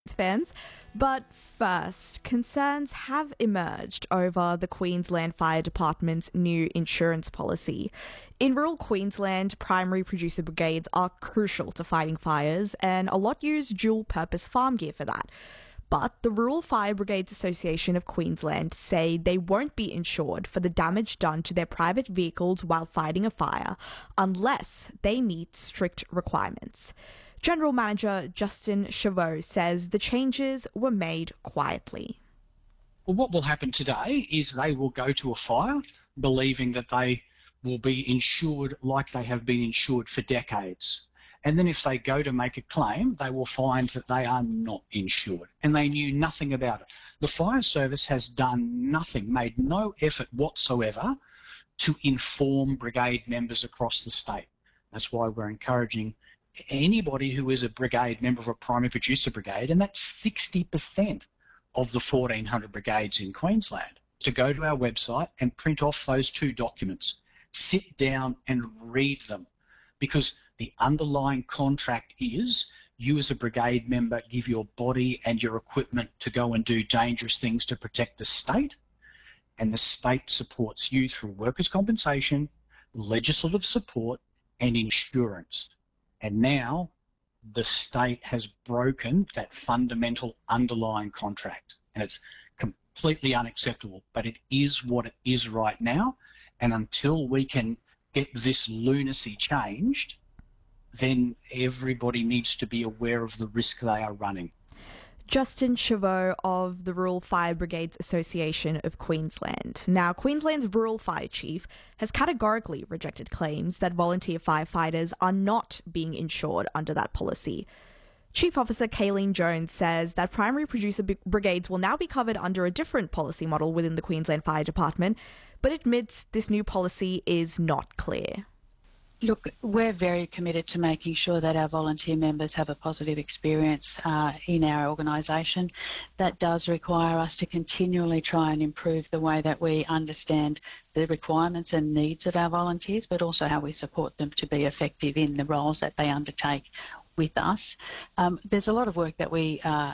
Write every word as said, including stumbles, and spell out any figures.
fans. But first, concerns have emerged over the Queensland Fire Department's new insurance policy. In rural Queensland, primary producer brigades are crucial to fighting fires, and a lot use dual-purpose farm gear for that. But the Rural Fire Brigades Association of Queensland say they won't be insured for the damage done to their private vehicles while fighting a fire unless they meet strict requirements. General Manager Justin Chavot says the changes were made quietly. Well, what will happen today is they will go to a fire believing that they will be insured like they have been insured for decades. And then if they go to make a claim, they will find that they are not insured and they knew nothing about it. The fire service has done nothing, made no effort whatsoever to inform brigade members across the state. That's why we're encouraging anybody who is a brigade member of a primary producer brigade, and that's sixty percent of the fourteen hundred brigades in Queensland, to go to our website and print off those two documents. Sit down and read them, because the underlying contract is you as a brigade member give your body and your equipment to go and do dangerous things to protect the state, and the state supports you through workers' compensation, legislative support and insurance. And now the state has broken that fundamental underlying contract, and it's completely unacceptable, but it is what it is right now. And until we can get this lunacy changed, then everybody needs to be aware of the risk they are running. Justin Chavot of the Rural Fire Brigades Association of Queensland. Now, Queensland's Rural Fire Chief has categorically rejected claims that volunteer firefighters are not being insured under that policy. Chief Officer Kayleen Jones says that primary producer brigades will now be covered under a different policy model within the Queensland Fire Department, but admits this new policy is not clear. Look, we're very committed to making sure that our volunteer members have a positive experience uh, in our organisation. That does require us to continually try and improve the way that we understand the requirements and needs of our volunteers, but also how we support them to be effective in the roles that they undertake with us. Um, there's a lot of work that we uh,